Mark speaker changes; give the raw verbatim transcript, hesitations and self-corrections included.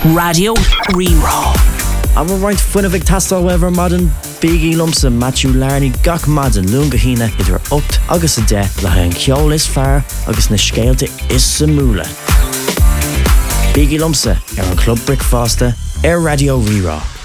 Speaker 1: Radio Rerá.
Speaker 2: I'm right funnavig tastal wever modern Biggie Lumpsa Matthew Larney gach madan lunga hina idir ocht agus a de la an ceol is far agus na scéalte is samula. Biggie Lumpsa ar an Club Brick Fosta ar Radio Rerá.